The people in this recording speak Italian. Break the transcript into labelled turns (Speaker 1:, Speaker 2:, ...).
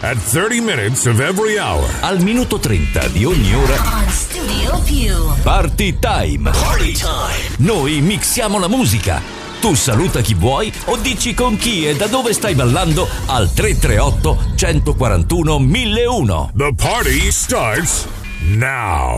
Speaker 1: at 30 minutes of every hour.
Speaker 2: Al minuto 30 di ogni ora.
Speaker 3: On Studio Più.
Speaker 2: Party Time.
Speaker 4: Party Time.
Speaker 2: Noi mixiamo la musica. Tu saluta chi vuoi o dici con chi e da dove stai ballando al 338 141 1001.
Speaker 1: The party starts now.